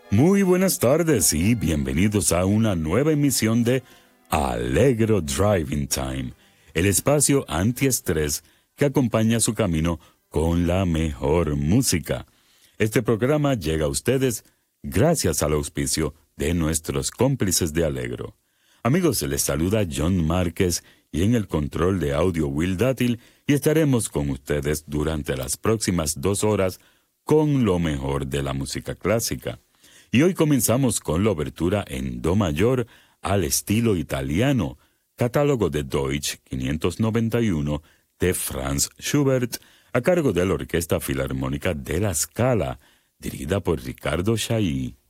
Muy buenas tardes y bienvenidos a una nueva emisión de Allegro Driving Time, el espacio antiestrés que acompaña su camino con la mejor música. Este programa llega a ustedes gracias al auspicio de nuestros cómplices de Allegro. Amigos, les saluda John Márquez y en el control de audio Will Dátil, y estaremos con ustedes durante las próximas 2 horas con lo mejor de la música clásica. Y hoy comenzamos con la obertura en do mayor al estilo italiano, catálogo de Deutsch 591 de Franz Schubert, a cargo de la Orquesta Filarmónica de La Scala, dirigida por Riccardo Chailly.